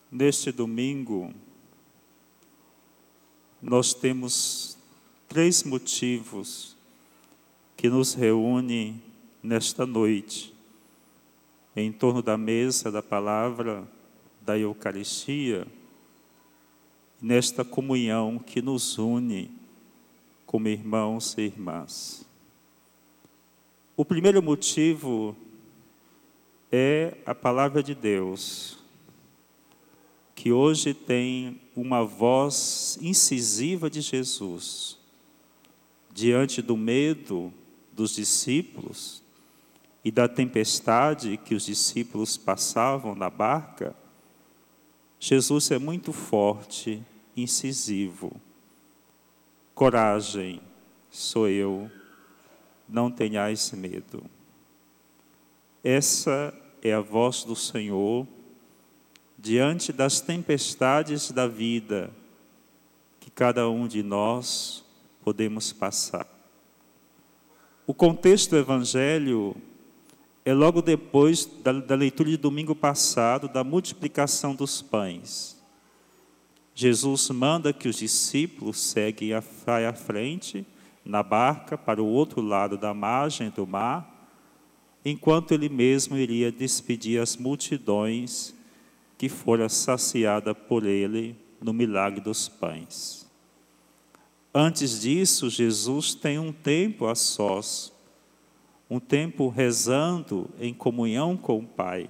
Neste domingo, nós temos 3 motivos que nos reúnem nesta noite, em torno da mesa da palavra da Eucaristia, nesta comunhão que nos une como irmãos e irmãs. O primeiro motivo é a palavra de Deus, que hoje tem uma voz incisiva de Jesus. Diante do medo dos discípulos e da tempestade que os discípulos passavam na barca, Jesus é muito forte, incisivo. Coragem, sou eu, não tenhais medo. Essa é a voz do Senhor diante das tempestades da vida que cada um de nós podemos passar. O contexto do Evangelho é logo depois da leitura de domingo passado, da multiplicação dos pães. Jesus manda que os discípulos seguem à frente, na barca, para o outro lado da margem do mar, enquanto ele mesmo iria despedir as multidões que fora saciada por ele no milagre dos pães. Antes disso, Jesus tem um tempo a sós, um tempo rezando em comunhão com o Pai.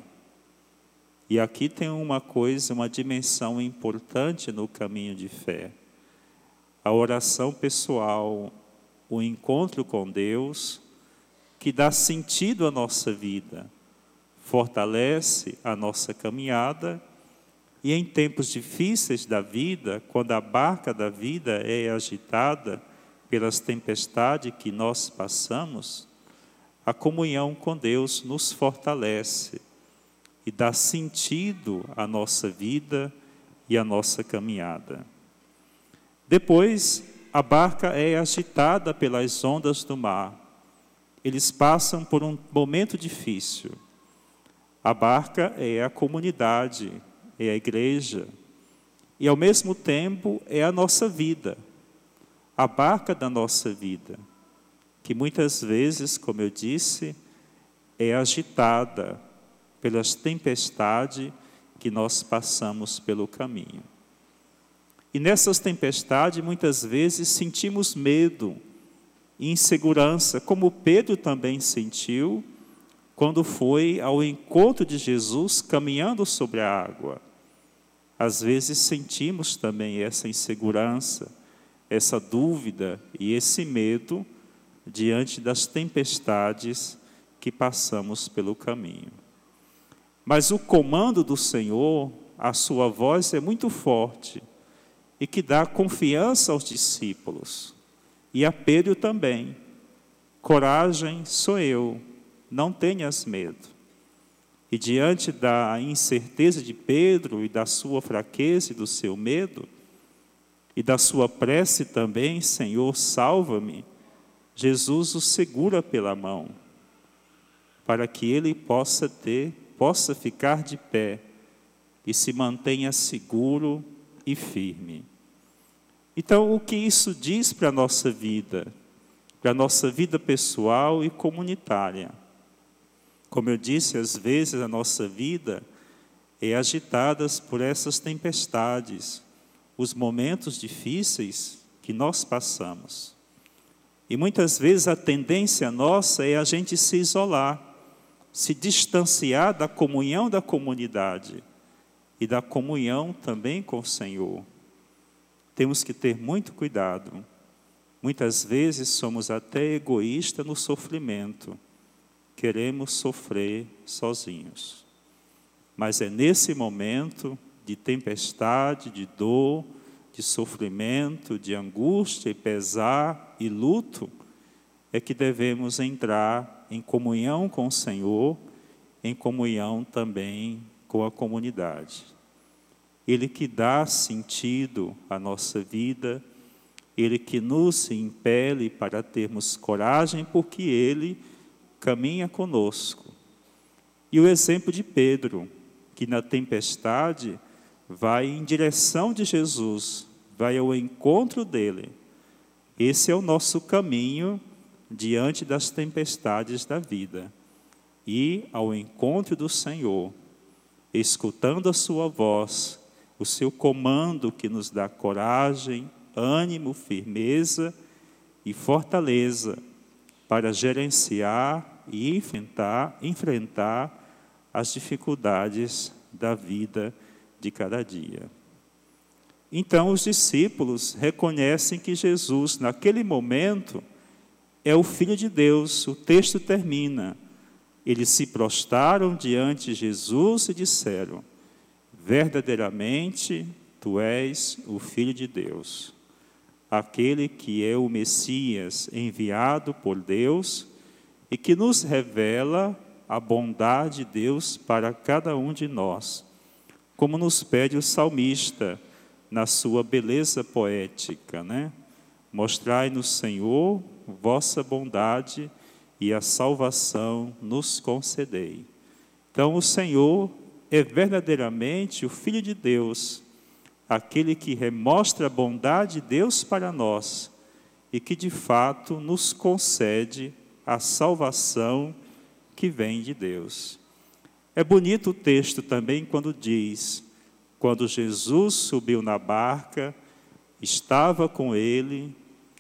E aqui tem uma dimensão importante no caminho de fé. A oração pessoal, o encontro com Deus, que dá sentido à nossa vida, fortalece a nossa caminhada, e em tempos difíceis da vida, quando a barca da vida é agitada pelas tempestades que nós passamos, a comunhão com Deus nos fortalece e dá sentido à nossa vida e à nossa caminhada. Depois, a barca é agitada pelas ondas do mar. Eles passam por um momento difícil. A barca é a comunidade, é a igreja, e ao mesmo tempo é a nossa vida, a barca da nossa vida, que muitas vezes, como eu disse, é agitada pelas tempestades que nós passamos pelo caminho. E nessas tempestades, muitas vezes, sentimos medo e insegurança, como Pedro também sentiu, quando foi ao encontro de Jesus caminhando sobre a água. Às vezes sentimos também essa insegurança, essa dúvida e esse medo diante das tempestades que passamos pelo caminho. Mas o comando do Senhor, a sua voz é muito forte e que dá confiança aos discípulos e a Pedro também. Coragem, sou eu. Não tenhas medo. E diante da incerteza de Pedro e da sua fraqueza e do seu medo, e da sua prece também, Senhor, salva-me, Jesus o segura pela mão, para que ele possa ficar de pé e se mantenha seguro e firme. Então, o que isso diz para a nossa vida pessoal e comunitária? Como eu disse, às vezes a nossa vida é agitada por essas tempestades, os momentos difíceis que nós passamos. E muitas vezes a tendência nossa é a gente se isolar, se distanciar da comunhão da comunidade e da comunhão também com o Senhor. Temos que ter muito cuidado. Muitas vezes somos até egoístas no sofrimento. Queremos sofrer sozinhos. Mas é nesse momento de tempestade, de dor, de sofrimento, de angústia e pesar e luto, é que devemos entrar em comunhão com o Senhor, em comunhão também com a comunidade. Ele que dá sentido à nossa vida, Ele que nos impele para termos coragem, porque Ele caminha conosco. E o exemplo de Pedro, que na tempestade vai em direção de Jesus, vai ao encontro dele. Esse é o nosso caminho diante das tempestades da vida. Ir ao encontro do Senhor, escutando a sua voz, o seu comando que nos dá coragem, ânimo, firmeza e fortaleza para gerenciar e enfrentar as dificuldades da vida de cada dia. Então os discípulos reconhecem que Jesus, naquele momento, é o Filho de Deus. O texto termina: eles se prostraram diante de Jesus e disseram: verdadeiramente, tu és o Filho de Deus, aquele que é o Messias enviado por Deus e que nos revela a bondade de Deus para cada um de nós, como nos pede o salmista na sua beleza poética, né? Mostrai-nos, Senhor, vossa bondade e a salvação nos concedei. Então o Senhor é verdadeiramente o Filho de Deus, aquele que mostra a bondade de Deus para nós e que de fato nos concede a salvação que vem de Deus. É bonito o texto também quando diz: quando Jesus subiu na barca, estava com ele,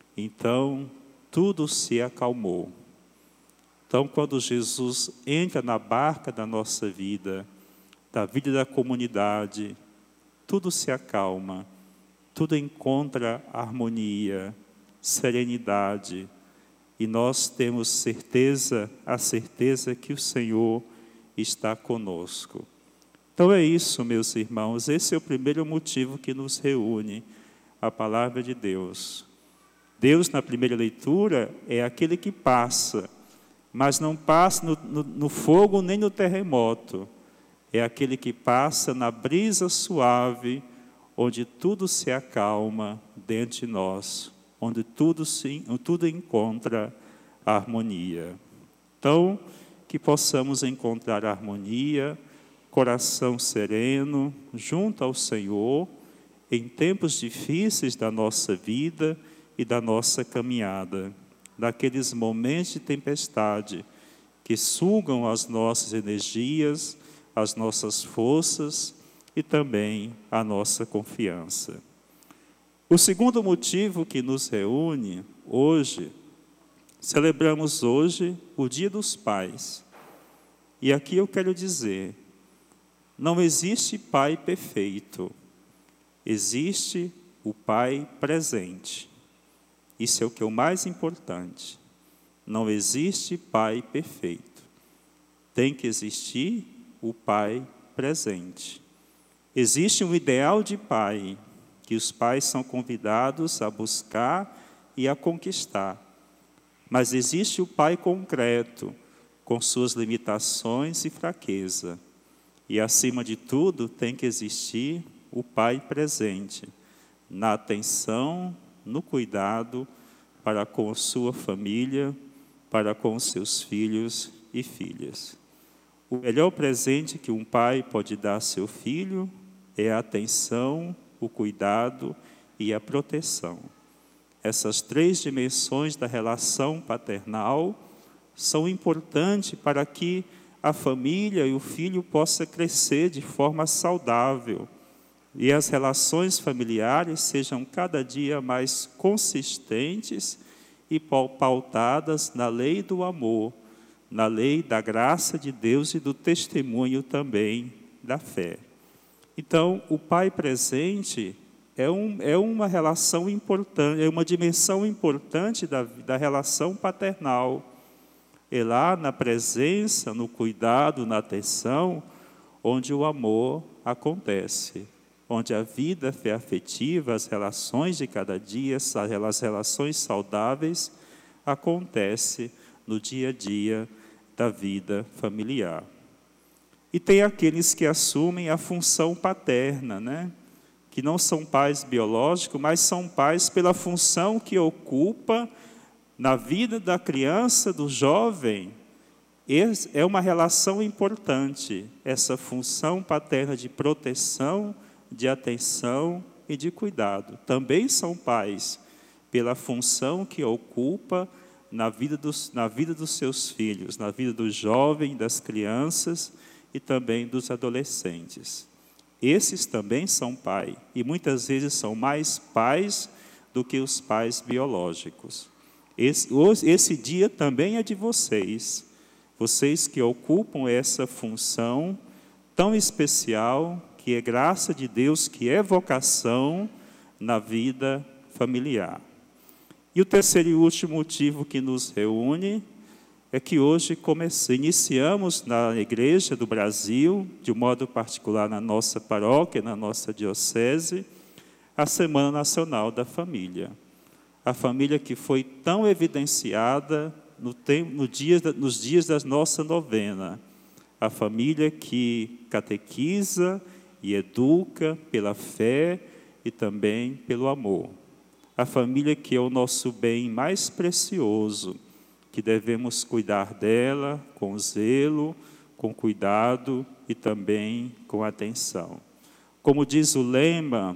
então tudo se acalmou. Então, quando Jesus entra na barca da nossa vida, da vida da comunidade, tudo se acalma, tudo encontra harmonia, serenidade, e nós temos a certeza que o Senhor está conosco. Então é isso, meus irmãos, esse é o primeiro motivo que nos reúne, a palavra de Deus. Deus, na primeira leitura, é aquele que passa, mas não passa no fogo nem no terremoto. É aquele que passa na brisa suave, onde tudo se acalma dentro de nós, onde tudo encontra harmonia. Então, que possamos encontrar harmonia, coração sereno, junto ao Senhor, em tempos difíceis da nossa vida e da nossa caminhada, naqueles momentos de tempestade que sugam as nossas energias, as nossas forças e também a nossa confiança. O segundo motivo que nos reúne hoje, celebramos hoje o Dia dos Pais. E aqui eu quero dizer, não existe pai perfeito, existe o pai presente. Isso é o que é o mais importante. Não existe pai perfeito. Tem que existir o pai presente. Existe um ideal de pai, que os pais são convidados a buscar e a conquistar. Mas existe o pai concreto, com suas limitações e fraqueza. E, acima de tudo, tem que existir o pai presente, na atenção, no cuidado, para com a sua família, para com os seus filhos e filhas. O melhor presente que um pai pode dar a seu filho é a atenção, o cuidado e a proteção. Essas três dimensões da relação paternal são importantes para que a família e o filho possam crescer de forma saudável e as relações familiares sejam cada dia mais consistentes e pautadas na lei do amor, na lei da graça de Deus e do testemunho também da fé. Então, o pai presente é uma relação importante, é uma dimensão importante da relação paternal. É lá na presença, no cuidado, na atenção, onde o amor acontece, onde a vida afetiva, as relações de cada dia, as relações saudáveis, acontece no dia a dia da vida familiar. E tem aqueles que assumem a função paterna, né? Que não são pais biológicos, mas são pais pela função que ocupa na vida da criança, do jovem. É uma relação importante, essa função paterna de proteção, de atenção e de cuidado. Também são pais, pela função que ocupa na vida dos seus filhos, na vida dos jovens, das crianças e também dos adolescentes. Esses também são pais, e muitas vezes são mais pais do que os pais biológicos. Esse dia também é de vocês, vocês que ocupam essa função tão especial, que é graça de Deus, que é vocação na vida familiar. E o terceiro e último motivo que nos reúne é que hoje iniciamos na Igreja do Brasil, de um modo particular na nossa paróquia, na nossa diocese, a Semana Nacional da Família. A família que foi tão evidenciada nos dias da nossa novena. A família que catequiza e educa pela fé e também pelo amor. A família que é o nosso bem mais precioso, que devemos cuidar dela com zelo, com cuidado e também com atenção. Como diz o lema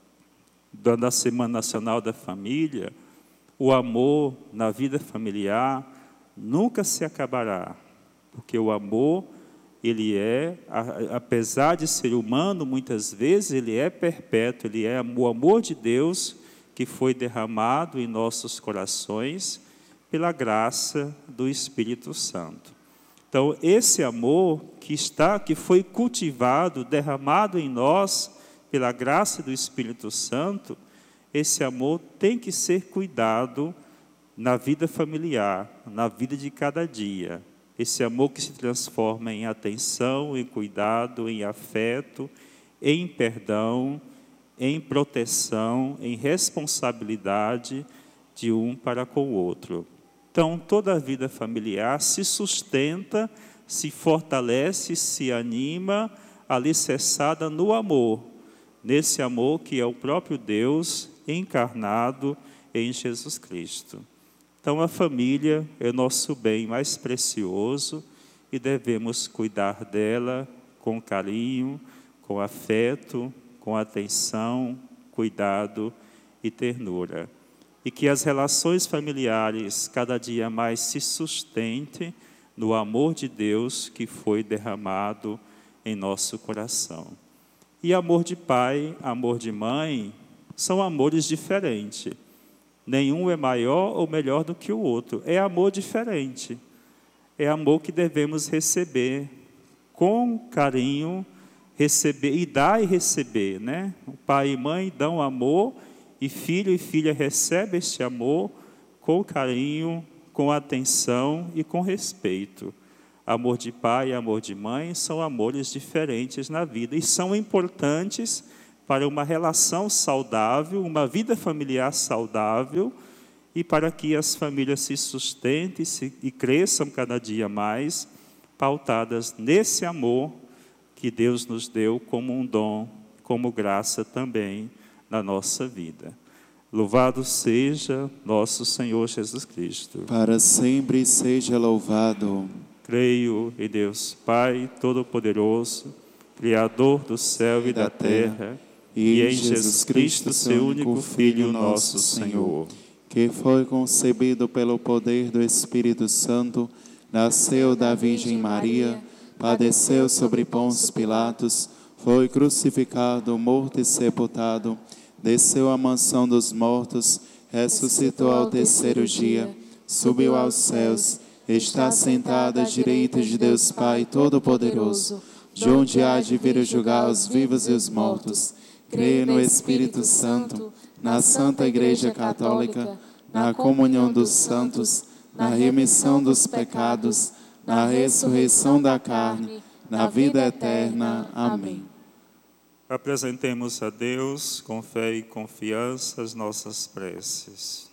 da Semana Nacional da Família, o amor na vida familiar nunca se acabará, porque o amor, ele é, apesar de ser humano, muitas vezes ele é perpétuo, ele é o amor de Deus que foi derramado em nossos corações pela graça do Espírito Santo. Então, esse amor que foi cultivado, derramado em nós pela graça do Espírito Santo, esse amor tem que ser cuidado na vida familiar, na vida de cada dia. Esse amor que se transforma em atenção, em cuidado, em afeto, em perdão, em proteção, em responsabilidade de um para com o outro. Então, toda a vida familiar se sustenta, se fortalece, se anima, alicerçada no amor, nesse amor que é o próprio Deus encarnado em Jesus Cristo. Então, a família é nosso bem mais precioso e devemos cuidar dela com carinho, com afeto, com atenção, cuidado e ternura. E que as relações familiares cada dia mais se sustentem no amor de Deus que foi derramado em nosso coração. E amor de pai, amor de mãe, são amores diferentes. Nenhum é maior ou melhor do que o outro. É amor diferente. É amor que devemos receber com carinho, receber e dar e receber, né? O pai e mãe dão amor e filho e filha recebem este amor com carinho, com atenção e com respeito. Amor de pai e amor de mãe são amores diferentes na vida e são importantes para uma relação saudável, uma vida familiar saudável e para que as famílias se sustentem e cresçam cada dia mais, pautadas nesse amor que Deus nos deu como um dom, como graça também na nossa vida. Louvado seja nosso Senhor Jesus Cristo. Para sempre seja louvado. Creio em Deus Pai Todo-Poderoso, Criador do céu e da terra, e em Jesus Cristo, seu único Filho, nosso Senhor, que foi concebido pelo poder do Espírito Santo, nasceu da Virgem Maria, padeceu sobre Pôncio Pilatos, foi crucificado, morto e sepultado, desceu à mansão dos mortos, ressuscitou ao terceiro dia, subiu aos céus, está sentado à direita de Deus Pai Todo-Poderoso, de onde há de vir julgar os vivos e os mortos. Creio no Espírito Santo, na Santa Igreja Católica, na comunhão dos santos, na remissão dos pecados, na ressurreição da carne, na vida eterna. Amém. Apresentemos a Deus com fé e confiança as nossas preces.